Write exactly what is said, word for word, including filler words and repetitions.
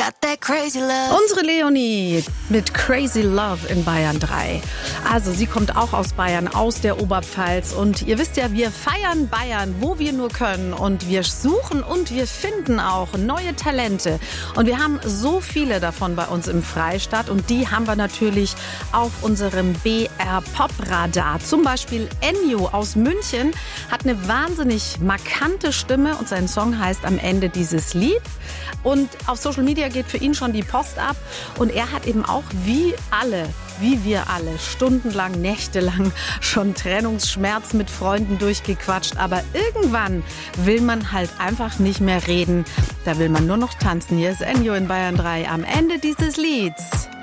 got that crazy love. Unsere Leonie mit Crazy Love in Bayern drei. Also sie kommt auch aus Bayern, aus der Oberpfalz. Und ihr wisst ja, wir feiern Bayern, wo wir nur können. Und wir suchen und wir finden auch neue Talente. Und wir haben so viele davon bei uns im Freistaat. Und die haben wir natürlich auf unserem B R Pop Radar. Zum Beispiel Ennio aus München hat eine wahnsinnig markante Stimme. Und sein Song heißt Am Ende dieses Lied. Und auf Social Media geht für ihn schon die Post ab. Und er hat eben auch wie alle, wie wir alle, stundenlang, nächtelang schon Trennungsschmerz mit Freunden durchgequatscht. Aber irgendwann will man halt einfach nicht mehr reden. Da will man nur noch tanzen. Hier ist Ennio in Bayern drei am Ende dieses Lieds.